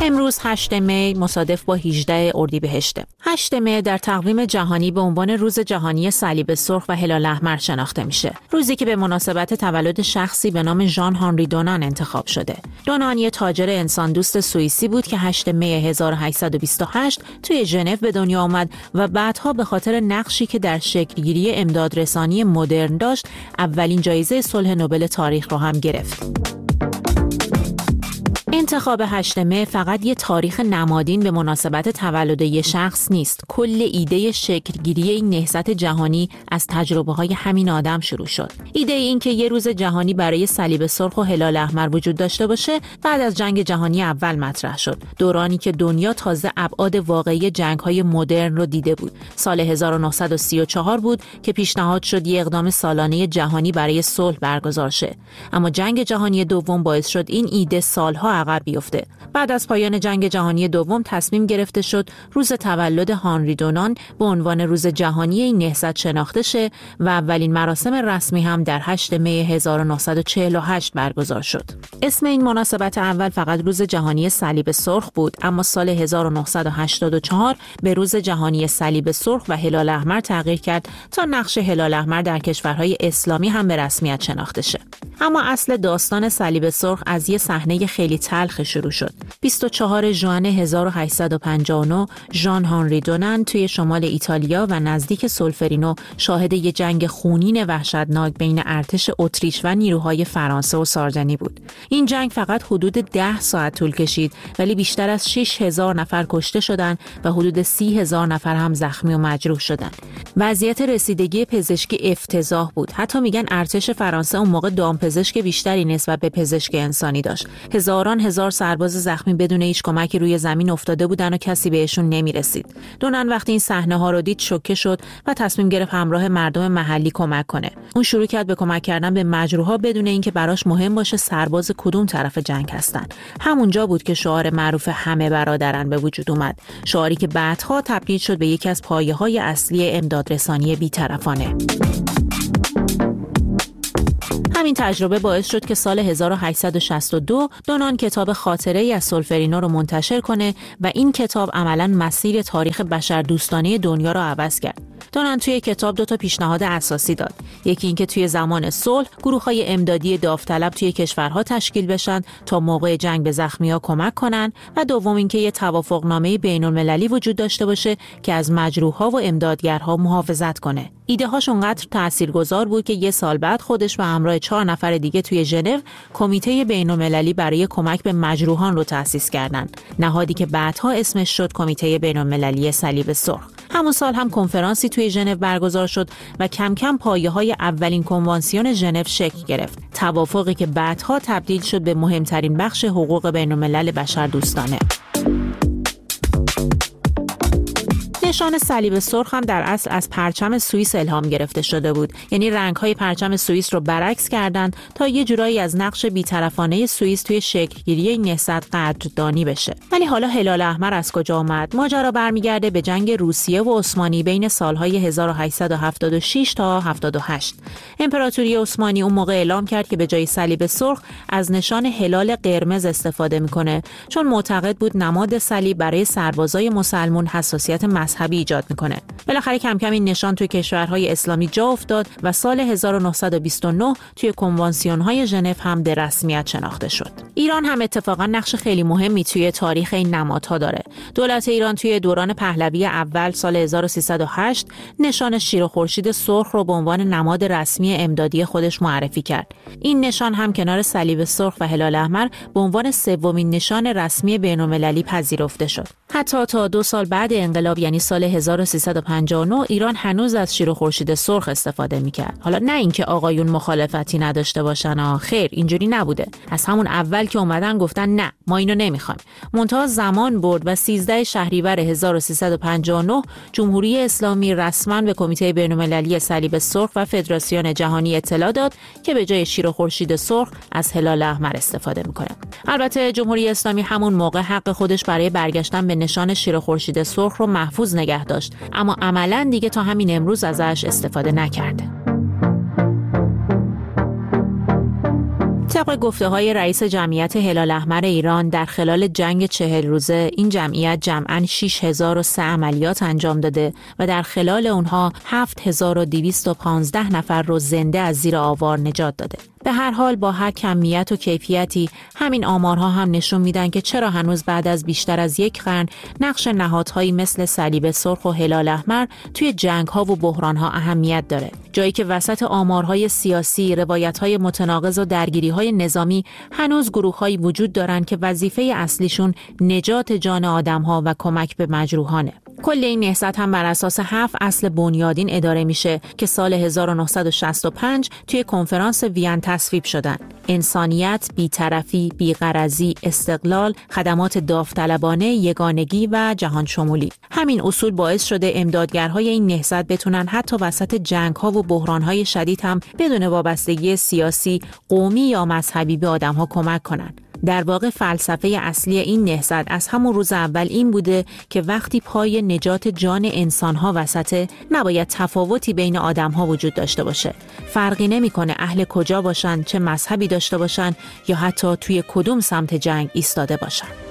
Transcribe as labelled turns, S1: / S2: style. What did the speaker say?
S1: امروز 8 می مصادف با 18 اردیبهشت. 8 می در تقویم جهانی به عنوان روز جهانی صلیب سرخ و هلال احمر شناخته میشه. روزی که به مناسبت تولد شخصی به نام ژان هانری دونان انتخاب شده. دونان یه تاجر انسان دوست سوئیسی بود که 8 می 1828 توی ژنو به دنیا آمد و بعدها به خاطر نقشی که در شکلگیری امدادرسانی مدرن داشت، اولین جایزه صلح نوبل تاریخ رو هم گرفت. انتخاب 8 می فقط یه تاریخ نمادین به مناسبت تولد یه شخص نیست. کل ایده شکلگیری این نهضت جهانی از تجربه‌های همین آدم شروع شد. ایده این که یه روز جهانی برای صلیب سرخ و هلال احمر وجود داشته باشه بعد از جنگ جهانی اول مطرح شد. دورانی که دنیا تازه ابعاد واقعی جنگ‌های مدرن رو دیده بود. سال 1934 بود که پیشنهاد شد یه اقدام سالانه جهانی برای صلح برگزار شه. اما جنگ جهانی دوم باعث شد این ایده سالها عقب بیفته. بعد از پایان جنگ جهانی دوم تصمیم گرفته شد روز تولد هانری دونان به عنوان روز جهانی این نهضت شناخته شه و اولین مراسم رسمی هم در 8 می 1948 برگزار شد. اسم این مناسبت اول فقط روز جهانی صلیب سرخ بود، اما سال 1984 به روز جهانی صلیب سرخ و هلال احمر تغییر کرد تا نقش هلال احمر در کشورهای اسلامی هم به رسمیت شناخته شه. اما اصل داستان صلیب سرخ از یه صحنه خیلی تلخ شروع شد. 24 ژوئن 1859 ژان هانری دونان توی شمال ایتالیا و نزدیک سولفرینو شاهد یه جنگ خونین وحشتناک بین ارتش اتریش و نیروهای فرانسه و ساردنی بود. این جنگ فقط حدود 10 ساعت طول کشید، ولی بیشتر از 6000 نفر کشته شدند و حدود 30,000 نفر هم زخمی و مجروح شدند. وضعیت رسیدگی پزشکی افتضاح بود. حتی میگن ارتش فرانسه اون موقع دامپزشک بیشتری نسبت به پزشک انسانی داشت. هزار سرباز زخمی بدون هیچ کمکی روی زمین افتاده بودن و کسی بهشون نمیرسید. دونان وقتی این صحنه ها رو دید شوکه شد و تصمیم گرفت همراه مردم محلی کمک کنه. اون شروع کرد به کمک کردن به مجروحا بدون اینکه براش مهم باشه سرباز کدوم طرف جنگ هستن. همونجا بود که شعار معروف همه برادرن به وجود اومد. شعاری که بعدها تبدیل شد به یکی از پایه‌های اصلی امدادرسانی بی‌طرفانه. همین تجربه باعث شد که سال 1862 دونان کتاب خاطره‌ای از سولفرینو رو منتشر کنه و این کتاب عملاً مسیر تاریخ بشردوستانه دنیا رو عوض کرد. دونان توی کتاب 2 پیشنهاد اساسی داد. یکی اینکه توی زمان صلح گروه‌های امدادی داوطلب توی کشورها تشکیل بشن تا موقع جنگ به زخمی‌ها کمک کنن و دوم اینکه یه توافقنامه بین‌المللی وجود داشته باشه که از مجروح‌ها و امدادگرها محافظت کنه. ایده‌هاش اونقدر تاثیرگذار بود که یه سال بعد خودش و همراه 4 نفر دیگه توی ژنو کمیته بین‌المللی برای کمک به مجروحان رو تأسیس کردند. نهادی که بعدها اسمش شد کمیته بین‌المللی صلیب سرخ. همون سال هم کنفرانسی توی ژنو برگزار شد و کم کم پایه‌های اولین کنوانسیون ژنو شکل گرفت. توافقی که بعدها تبدیل شد به مهمترین بخش حقوق بین‌الملل بشردوستانه. نشان صلیب سرخ هم در اصل از پرچم سوئیس الهام گرفته شده بود. یعنی رنگ‌های پرچم سوئیس رو برعکس کردند تا یه جورایی از نقش بی‌طرفانه سوئیس توی شکل‌گیری این نهضت قدردانی بشه. ولی حالا هلال احمر از کجا اومد؟ ماجرا برمیگرده به جنگ روسیه و عثمانی بین سال‌های 1876 تا 78. امپراتوری عثمانی اون موقع اعلام کرد که به جای صلیب سرخ از نشان هلال قرمز استفاده می‌کنه، چون معتقد بود نماد صلیب برای سربازای مسلمان حساسیت مذهبی ایجاد میکنه. بالاخره کم کم این نشان توی کشورهای اسلامی جا افتاد و سال 1929 توی کنوانسیون‌های ژنو هم به رسمیت شناخته شد. ایران هم اتفاقا نقش خیلی مهمی توی تاریخ این نمادها داره. دولت ایران توی دوران پهلوی اول سال 1308 نشان شیر و خورشید سرخ رو به عنوان نماد رسمی امدادی خودش معرفی کرد. این نشان هم کنار صلیب سرخ و هلال احمر به عنوان سومین نشان رسمی بین‌المللی پذیرفته شد. حتی تا 2 سال بعد انقلاب یعنی سال 1359 ایران هنوز از شیر و خورشید سرخ استفاده می‌کرد. حالا نه اینکه آقایون مخالفتی نداشته باشن، خیر اینجوری نبوده. از همون اول که اومدن گفتن نه ما اینو نمیخوایم. منتها زمان برد و 13 شهریور 1359 جمهوری اسلامی رسما به کمیته بین‌المللی صلیب سرخ و فدراسیون جهانی اطلاع داد که به جای شیر و خورشید سرخ از هلال احمر استفاده میکنه. البته جمهوری اسلامی همون موقع حق خودش برای برگشتن به نشان شیر و خورشید سرخ رو محفوظ نگه داشت، اما عملاً دیگه تا همین امروز ازش استفاده نکرده. طبق گفته‌های رئیس جمعیت هلال احمر ایران، در خلال جنگ 40 روزه این جمعیت جمعاً 6003 عملیات انجام داده و در خلال اونها 7215 نفر رو زنده از زیر آوار نجات داده. به هر حال با هر کمیت و کیفیتی همین آمارها هم نشون میدن که چرا هنوز بعد از بیشتر از یک قرن نقش نهادهایی مثل صلیب سرخ و هلال احمر توی جنگ‌ها و بحران‌ها اهمیت داره. جایی که وسط آمارهای سیاسی، روایت‌های متناقض و درگیری‌های نظامی هنوز گروه‌هایی وجود دارن که وظیفه اصلیشون نجات جان آدم‌ها و کمک به مجروحانه. کل این نهضت هم بر اساس 7 اصل بنیادین اداره میشه که سال 1965 توی کنفرانس وین تصویب شدن: انسانیت، بی‌طرفی، بی‌غرضی، استقلال، خدمات داوطلبانه، یگانگی و جهان شمولی. همین اصول باعث شده امدادگرهای این نهضت بتونن حتی وسط جنگ‌ها و بحران‌های شدید هم بدون وابستگی سیاسی، قومی یا مذهبی به آدم‌ها کمک کنن. در واقع فلسفه اصلی این نهضت از همون روز اول این بوده که وقتی پای نجات جان انسان‌ها وسطه، نباید تفاوتی بین آدم‌ها وجود داشته باشه. فرقی نمی‌کنه اهل کجا باشن، چه مذهبی داشته باشن یا حتی توی کدوم سمت جنگ ایستاده باشن.